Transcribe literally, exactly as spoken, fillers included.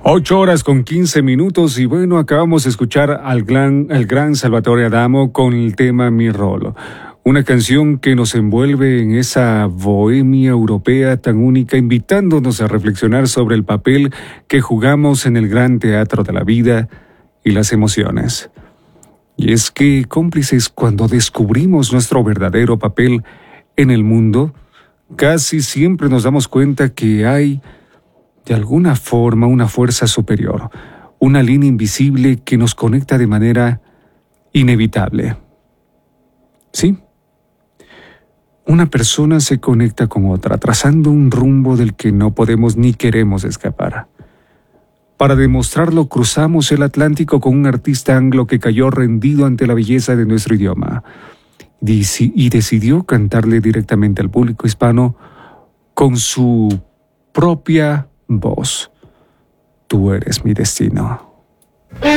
Ocho horas con quince minutos y bueno, acabamos de escuchar al gran, al gran Salvatore Adamo con el tema Mi Rolo. Una canción que nos envuelve en esa bohemia europea tan única, invitándonos a reflexionar sobre el papel que jugamos en el gran teatro de la vida y las emociones. Y es que, cómplices, cuando descubrimos nuestro verdadero papel en el mundo, casi siempre nos damos cuenta que hay, de alguna forma, una fuerza superior, una línea invisible que nos conecta de manera inevitable. ¿Sí? Una persona se conecta con otra, trazando un rumbo del que no podemos ni queremos escapar. Para demostrarlo, cruzamos el Atlántico con un artista anglo que cayó rendido ante la belleza de nuestro idioma y decidió cantarle directamente al público hispano con su propia voz. Tú eres mi destino.